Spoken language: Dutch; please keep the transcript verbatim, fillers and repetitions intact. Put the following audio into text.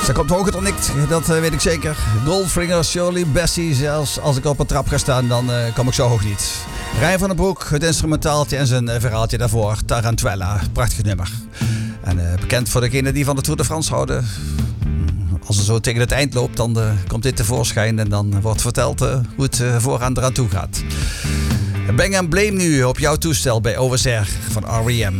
Ze komt hoger dan ik, dat uh, weet ik zeker. Goldfinger, Shirley Bassey. Zelfs als ik op een trap ga staan, dan uh, kom ik zo hoog niet. Rijn van den Broek, het instrumentaaltje en zijn uh, verhaaltje daarvoor. Tarantella, prachtig nummer. En uh, bekend voor degenen die van de Tour de France houden. Als het zo tegen het eind loopt, dan uh, komt dit tevoorschijn. En dan wordt verteld uh, hoe het uh, vooraan eraan toe gaat. Bang and Blame nu op jouw toestel bij O S R van R E M.